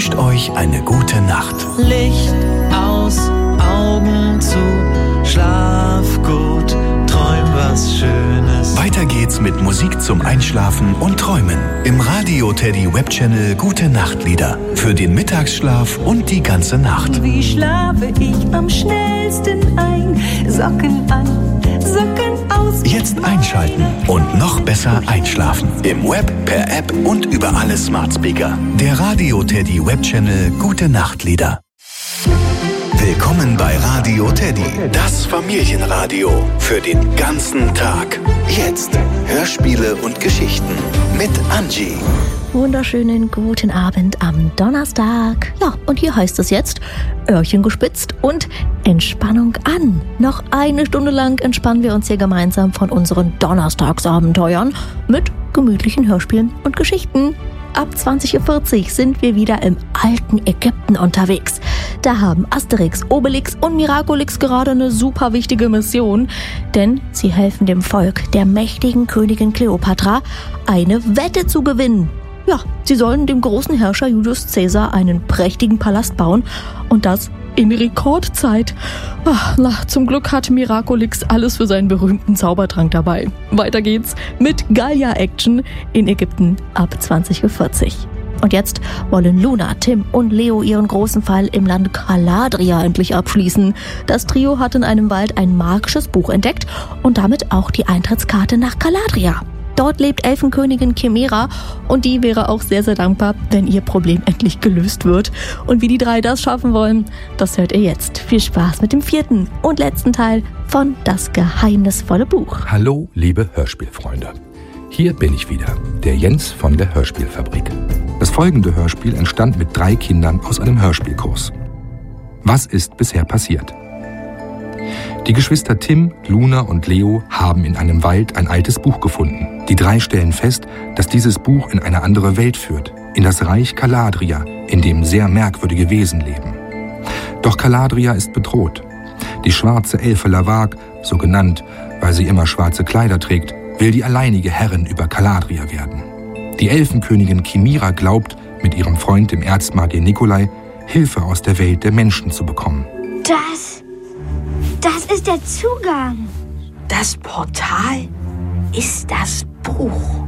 wünscht euch eine gute Nacht. Licht aus, Augen zu, schlaf gut, träum was Schönes. Weiter geht's mit Musik zum Einschlafen und Träumen. Im Radio Teddy Webchannel Gute Nachtlieder. Für den Mittagsschlaf und die ganze Nacht. Wie schlafe ich am schnellsten ein? Socken an, Socken aus. Jetzt einschalten und noch besser einschlafen. Im Web, per App und über alle Smart Speaker. Der Radio Teddy Webchannel Gute Nachtlieder. Willkommen bei Radio Teddy, das Familienradio für den ganzen Tag. Jetzt Hörspiele und Geschichten mit Angie. Wunderschönen guten Abend am Donnerstag. Ja, und hier heißt es jetzt, Öhrchen gespitzt und Entspannung an. Noch eine Stunde lang entspannen wir uns hier gemeinsam von unseren Donnerstagsabenteuern mit gemütlichen Hörspielen und Geschichten. Ab 20:40 Uhr sind wir wieder im alten Ägypten unterwegs. Da haben Asterix, Obelix und Miraculix gerade eine super wichtige Mission, denn sie helfen dem Volk der mächtigen Königin Kleopatra, eine Wette zu gewinnen. Ja, sie sollen dem großen Herrscher Julius Caesar einen prächtigen Palast bauen und das in Rekordzeit. Zum Glück hat Miraculix alles für seinen berühmten Zaubertrank dabei. Weiter geht's mit Gallia-Action in Ägypten ab 20:40 Uhr. Und jetzt wollen Luna, Tim und Leo ihren großen Fall im Land Caladria endlich abschließen. Das Trio hat in einem Wald ein magisches Buch entdeckt und damit auch die Eintrittskarte nach Caladria. Dort lebt Elfenkönigin Chimera und die wäre auch sehr, sehr dankbar, wenn ihr Problem endlich gelöst wird. Und wie die drei das schaffen wollen, das hört ihr jetzt. Viel Spaß mit dem 4. und letzten Teil von Das geheimnisvolle Buch. Hallo, liebe Hörspielfreunde. Hier bin ich wieder, der Jens von der Hörspielfabrik. Das folgende Hörspiel entstand mit 3 Kindern aus einem Hörspielkurs. Was ist bisher passiert? Die Geschwister Tim, Luna und Leo haben in einem Wald ein altes Buch gefunden. Die 3 stellen fest, dass dieses Buch in eine andere Welt führt, in das Reich Caladria, in dem sehr merkwürdige Wesen leben. Doch Caladria ist bedroht. Die schwarze Elfe Lavag, so genannt, weil sie immer schwarze Kleider trägt, will die alleinige Herrin über Caladria werden. Die Elfenkönigin Chimera glaubt, mit ihrem Freund, dem Erzmagier Nikolai, Hilfe aus der Welt der Menschen zu bekommen. Das ist der Zugang. Das Portal ist das Buch.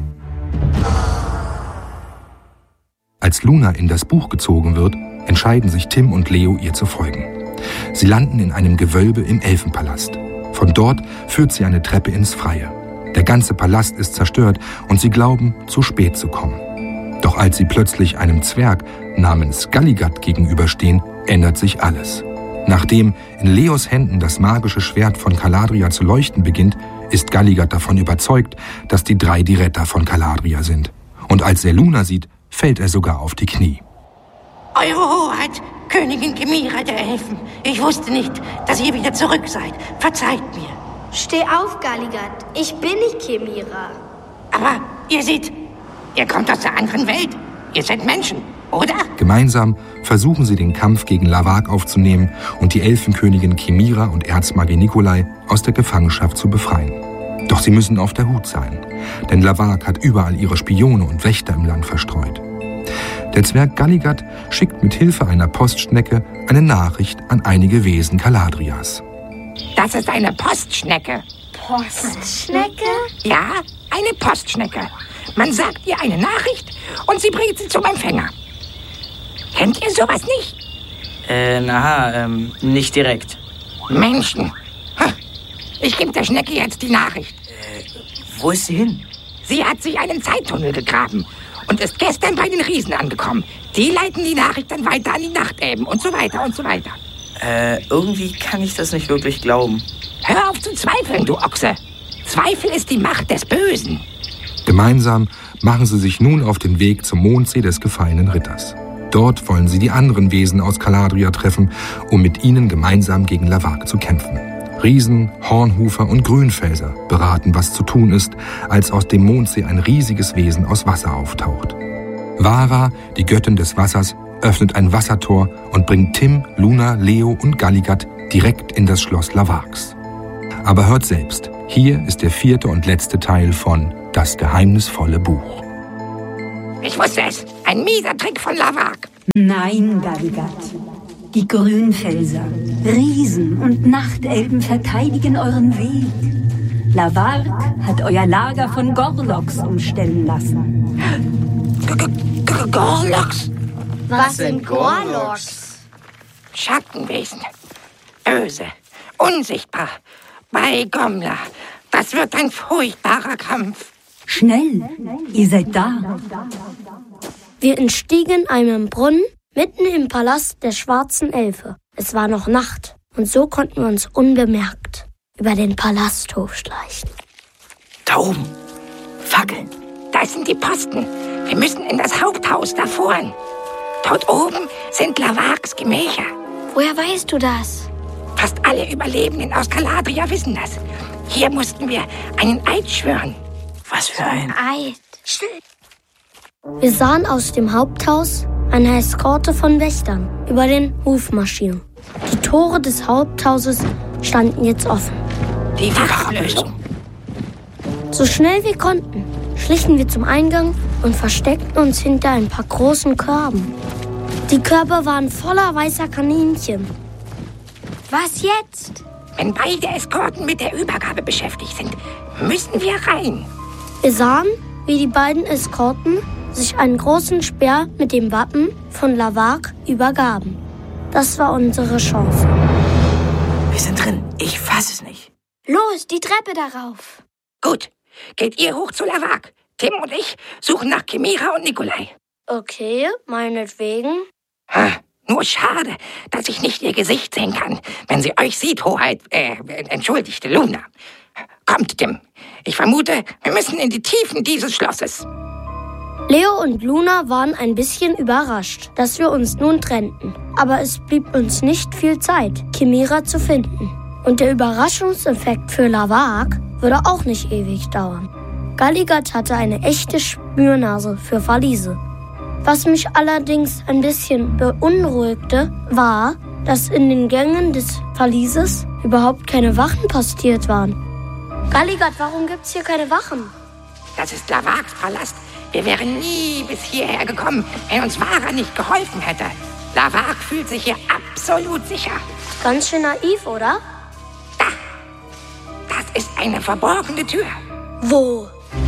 Als Luna in das Buch gezogen wird, entscheiden sich Tim und Leo, ihr zu folgen. Sie landen in einem Gewölbe im Elfenpalast. Von dort führt sie eine Treppe ins Freie. Der ganze Palast ist zerstört und sie glauben, zu spät zu kommen. Doch als sie plötzlich einem Zwerg namens Galligat gegenüberstehen, ändert sich alles. Nachdem in Leos Händen das magische Schwert von Caladria zu leuchten beginnt, ist Galligat davon überzeugt, dass die 3 die Retter von Caladria sind. Und als er Luna sieht, fällt er sogar auf die Knie. Eure Hoheit, Königin Chimera der Elfen, ich wusste nicht, dass ihr wieder zurück seid. Verzeiht mir. Steh auf, Galligat. Ich bin nicht Chimera. Aber ihr seht, ihr kommt aus der anderen Welt. Ihr seid Menschen, oder? Gemeinsam versuchen sie den Kampf gegen Lavag aufzunehmen und die Elfenkönigin Chimera und Erzmagier Nikolai aus der Gefangenschaft zu befreien. Doch sie müssen auf der Hut sein, denn Lavag hat überall ihre Spione und Wächter im Land verstreut. Der Zwerg Galligat schickt mit Hilfe einer Postschnecke eine Nachricht an einige Wesen Caladrias. Das ist eine Postschnecke. Postschnecke? Ja, eine Postschnecke. Man sagt ihr eine Nachricht und sie bringt sie zum Empfänger. Kennt ihr sowas nicht? Nicht direkt. Menschen. Ich gebe der Schnecke jetzt die Nachricht. Wo ist sie hin? Sie hat sich einen Zeittunnel gegraben und ist gestern bei den Riesen angekommen. Die leiten die Nachricht dann weiter an die Nachtelben und so weiter und so weiter. Irgendwie kann ich das nicht wirklich glauben. Hör auf zu zweifeln, du Ochse. Zweifel ist die Macht des Bösen. Gemeinsam machen sie sich nun auf den Weg zum Mondsee des gefallenen Ritters. Dort wollen sie die anderen Wesen aus Caladria treffen, um mit ihnen gemeinsam gegen Lavag zu kämpfen. Riesen, Hornhufer und Grünfelser beraten, was zu tun ist, als aus dem Mondsee ein riesiges Wesen aus Wasser auftaucht. Vara, die Göttin des Wassers, öffnet ein Wassertor und bringt Tim, Luna, Leo und Galligat direkt in das Schloss Lavags. Aber hört selbst, hier ist der 4. und letzte Teil von Das geheimnisvolle Buch. Ich wusste es. Ein mieser Trick von Lavag. Nein, Galligat. Die Grünfelser, Riesen und Nachtelben verteidigen euren Weg. Lavark hat euer Lager von Gorloks umstellen lassen. Gorloks? Was sind Gorloks? Schattenwesen. Böse. Unsichtbar. Bei Gomla. Das wird ein furchtbarer Kampf. Schnell, ihr seid da. Wir entstiegen einem Brunnen mitten im Palast der schwarzen Elfe. Es war noch Nacht und so konnten wir uns unbemerkt über den Palasthof schleichen. Da oben. Fackeln. Da sind die Posten. Wir müssen in das Haupthaus da vorn. Dort oben sind Lavarks Gemächer. Woher weißt du das? Fast alle Überlebenden aus Galadria wissen das. Hier mussten wir einen Eid schwören. Was für ein Eid. Still. Wir sahen aus dem Haupthaus eine Eskorte von Wächtern über den Hof marschieren. Die Tore des Haupthauses standen jetzt offen. Die Wachablösung. So schnell wir konnten, schlichen wir zum Eingang und versteckten uns hinter ein paar großen Körben. Die Körbe waren voller weißer Kaninchen. Was jetzt? Wenn beide Eskorten mit der Übergabe beschäftigt sind, müssen wir rein. Wir sahen, wie die beiden Eskorten sich einen großen Speer mit dem Wappen von Lavark übergaben. Das war unsere Chance. Wir sind drin. Ich fass es nicht. Los, die Treppe darauf. Gut, geht ihr hoch zu Lavark. Tim und ich suchen nach Chimera und Nikolai. Okay, meinetwegen. Nur schade, dass ich nicht ihr Gesicht sehen kann, wenn sie euch sieht, Hoheit, entschuldigte Luna. Kommt, Tim. Ich vermute, wir müssen in die Tiefen dieses Schlosses. Leo und Luna waren ein bisschen überrascht, dass wir uns nun trennten. Aber es blieb uns nicht viel Zeit, Chimera zu finden. Und der Überraschungseffekt für Lavark würde auch nicht ewig dauern. Galligat hatte eine echte Spürnase für Verliese. Was mich allerdings ein bisschen beunruhigte, war, dass in den Gängen des Verlieses überhaupt keine Wachen postiert waren. Galligat, warum gibt's hier keine Wachen? Das ist Lavarks Palast. Wir wären nie bis hierher gekommen, wenn uns Vara nicht geholfen hätte. Lavark fühlt sich hier absolut sicher. Ganz schön naiv, oder? Da. Das ist eine verborgene Tür. Wo?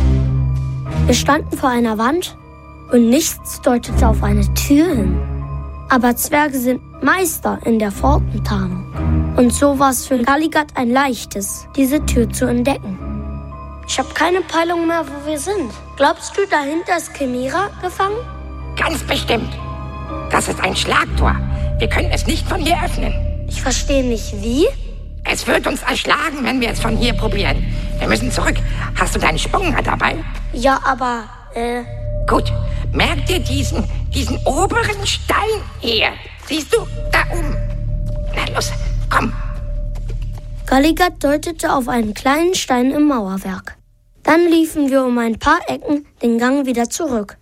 Wir standen vor einer Wand und nichts deutete auf eine Tür hin. Aber Zwerge sind Meister in der Pfortentarnung. Und so war es für Galligat ein leichtes, diese Tür zu entdecken. Ich habe keine Peilung mehr, wo wir sind. Glaubst du, dahinter ist Chimera gefangen? Ganz bestimmt. Das ist ein Schlagtor. Wir können es nicht von hier öffnen. Ich verstehe nicht, wie? Es wird uns erschlagen, wenn wir es von hier probieren. Wir müssen zurück. Hast du deinen Sprungner dabei? Ja, aber, Gut. Merk dir diesen oberen Stein hier. Siehst du? Da oben. Na los, komm. Galligat deutete auf einen kleinen Stein im Mauerwerk. Dann liefen wir um ein paar Ecken den Gang wieder zurück.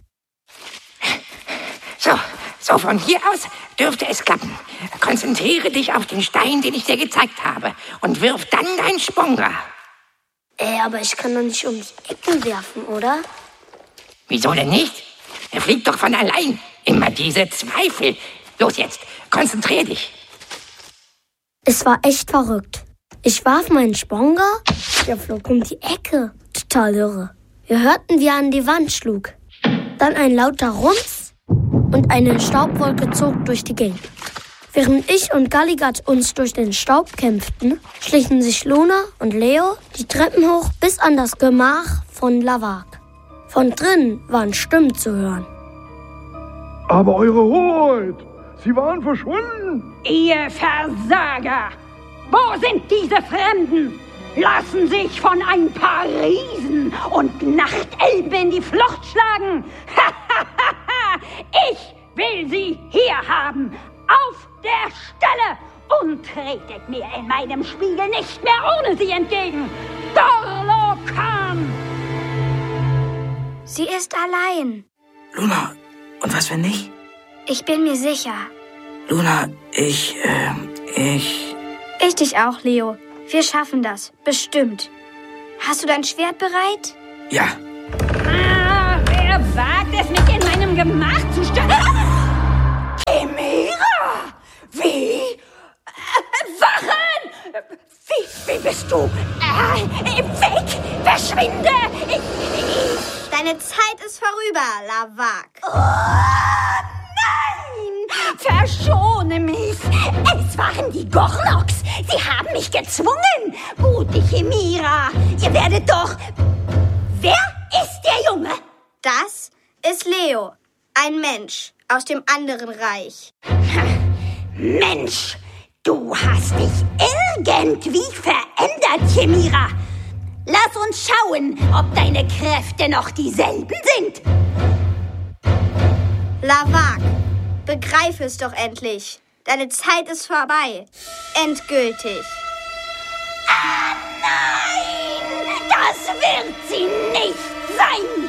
So von hier aus dürfte es klappen. Konzentriere dich auf den Stein, den ich dir gezeigt habe, und wirf dann dein Sprungrer. Aber ich kann doch nicht um die Ecken werfen, oder? Wieso denn nicht? Er fliegt doch von allein. Immer diese Zweifel. Los jetzt, konzentrier dich. Es war echt verrückt. Ich warf meinen Sponger, der flog um die Ecke. Total irre. Wir hörten, wie er an die Wand schlug. Dann ein lauter Rums und eine Staubwolke zog durch die Gegend. Während ich und Galligat uns durch den Staub kämpften, schlichen sich Luna und Leo die Treppen hoch bis an das Gemach von Lavark. Von drinnen waren Stimmen zu hören. Aber Eure Hoheit, Sie waren verschwunden. Ihr Versager! Wo sind diese Fremden? Lassen sich von ein paar Riesen und Nachtelben in die Flucht schlagen. Ich will sie hier haben, auf der Stelle, und tretet mir in meinem Spiegel nicht mehr ohne sie entgegen. Dorlokan! Sie ist allein. Luna, und was wenn nicht? Ich bin mir sicher. Luna, ich Ich dich auch, Leo. Wir schaffen das. Bestimmt. Hast du dein Schwert bereit? Ja. Wer wagt es, mich in meinem Gemach zu stören? du? Weg! Verschwinde! Deine Zeit ist vorüber, Lavak. Oh, nein! Verschone mich! Es waren die Gorloks! Sie haben mich gezwungen! Gute Chimera! Ihr werdet doch... Wer ist der Junge? Das ist Leo, ein Mensch aus dem anderen Reich. Mensch, du hast dich irgendwie verändert, Chimera. Lass uns schauen, ob deine Kräfte noch dieselben sind. Lavak, begreif es doch endlich. Deine Zeit ist vorbei. Endgültig. Ah, nein! Das wird sie nicht sein!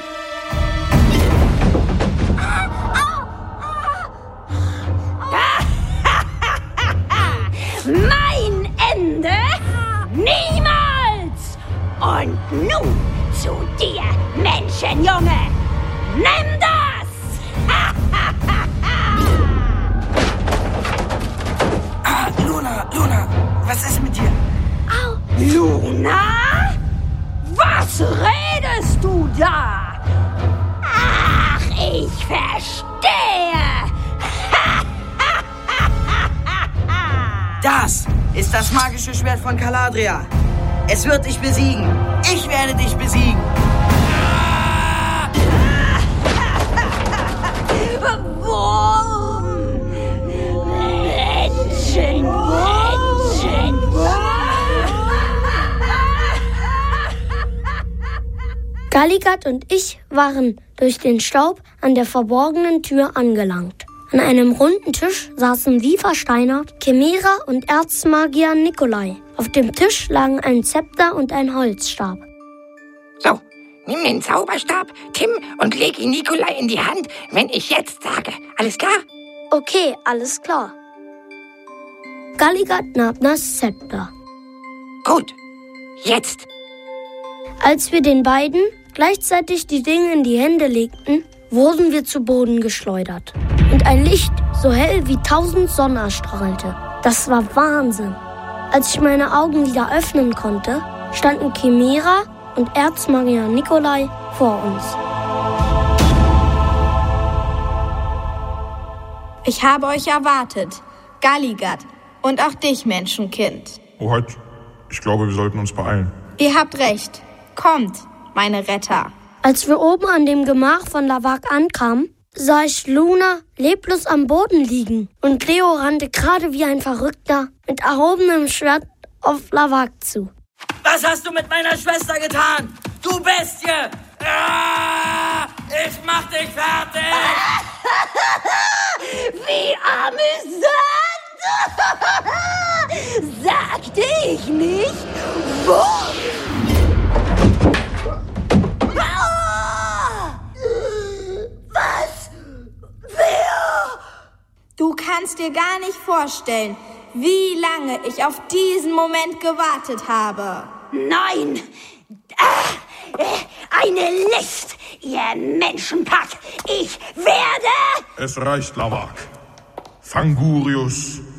Mein Ende? Niemals! Und nun zu dir, Menschenjunge! Nimm das! Luna, was ist mit dir? Au. Luna? Was redest du da? Ach, ich verstehe! Das ist das magische Schwert von Caladria. Es wird dich besiegen. Ich werde dich besiegen. Wurm! Menschen! Galligat und ich waren durch den Staub an der verborgenen Tür angelangt. An einem runden Tisch saßen wie versteinert Chimera und Erzmagier Nikolai. Auf dem Tisch lagen ein Zepter und ein Holzstab. So, nimm den Zauberstab, Tim, und leg ihn Nikolai in die Hand, wenn ich jetzt sage. Alles klar? Okay, alles klar. Galligat nahm das Zepter. Gut, jetzt. Als wir den beiden gleichzeitig die Dinge in die Hände legten, wurden wir zu Boden geschleudert. Und ein Licht so hell wie 1000 Sonnen erstrahlte. Das war Wahnsinn. Als ich meine Augen wieder öffnen konnte, standen Chimera und Erzmagier Nikolai vor uns. Ich habe euch erwartet, Galligat, und auch dich, Menschenkind. Hoheit, ich glaube, wir sollten uns beeilen. Ihr habt recht. Kommt, meine Retter. Als wir oben an dem Gemach von Lavak ankamen, sah ich Luna leblos am Boden liegen. Und Leo rannte gerade wie ein Verrückter mit erhobenem Schwert auf Lavak zu. Was hast du mit meiner Schwester getan? Du Bestie! Ich mach dich fertig! Wie amüsant! Sagte ich nicht? Was? Wer? Du kannst dir gar nicht vorstellen, wie lange ich auf diesen Moment gewartet habe. Nein! Eine List, ihr Menschenpack! Ich werde... Es reicht, Lavak. Fangurius